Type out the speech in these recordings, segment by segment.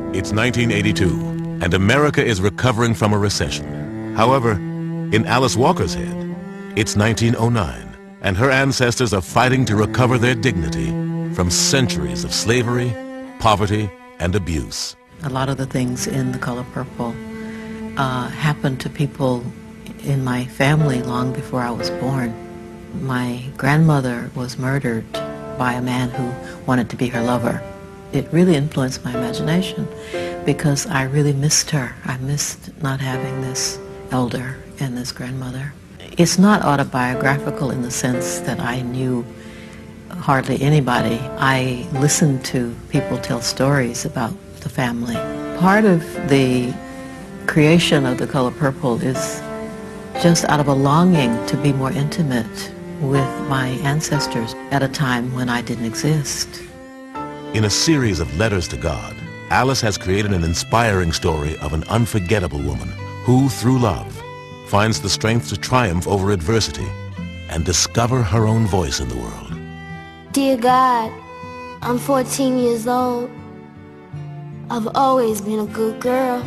It's 1982, and America is recovering from a recession. However, in Alice Walker's head, it's 1909, and her ancestors are fighting to recover their dignity from centuries of slavery, poverty, and abuse. A lot of the things in The Color Purple happened to people in my family long before I was born. My grandmother was murdered by a man who wanted to be her lover. It really influenced my imagination because I really missed her. I missed not having this elder and this grandmother. It's not autobiographical in the sense that I knew hardly anybody. I listened to people tell stories about the family. Part of the creation of The Color Purple is just out of a longing to be more intimate with my ancestors at a time when I didn't exist. In a series of letters to God, Alice has created an inspiring story of an unforgettable woman who, through love, finds the strength to triumph over adversity and discover her own voice in the world. Dear God, I'm 14 years old. I've always been a good girl.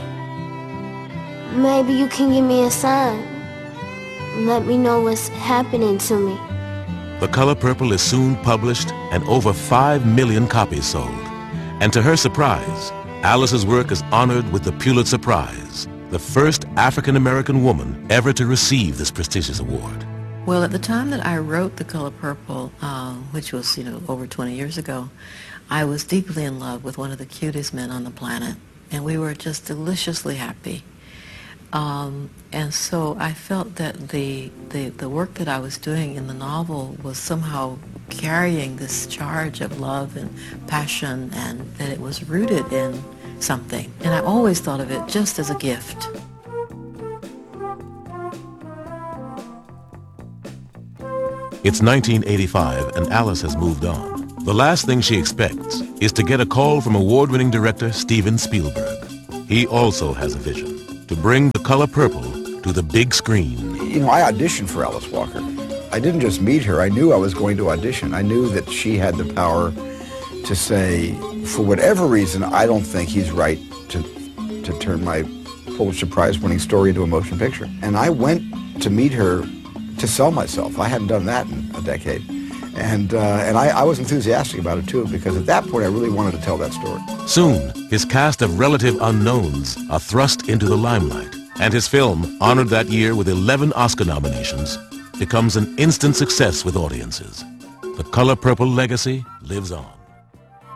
Maybe you can give me a sign. Let me know what's happening to me. The Color Purple is soon published and over 5 million copies sold. And to her surprise, Alice's work is honored with the Pulitzer Prize, the first African-American woman ever to receive this prestigious award. Well, at the time that I wrote The Color Purple, which was, over 20 years ago, I was deeply in love with one of the cutest men on the planet, and we were just deliciously happy. And so I felt that the work that I was doing in the novel was somehow carrying this charge of love and passion, and that it was rooted in something. And I always thought of it just as a gift. It's 1985 and Alice has moved on. The last thing she expects is to get a call from award-winning director Steven Spielberg. He also has a vision: to bring The Color Purple to the big screen. I auditioned for Alice Walker. I didn't just meet her, I knew I was going to audition. I knew that she had the power to say, for whatever reason, I don't think he's right to turn my Pulitzer Prize-winning story into a motion picture. And I went to meet her to sell myself. I hadn't done that in a decade. And I was enthusiastic about it too, because at that point I really wanted to tell that story. Soon, his cast of relative unknowns are thrust into the limelight, and his film, honored that year with 11 Oscar nominations, becomes an instant success with audiences. The Color Purple legacy lives on.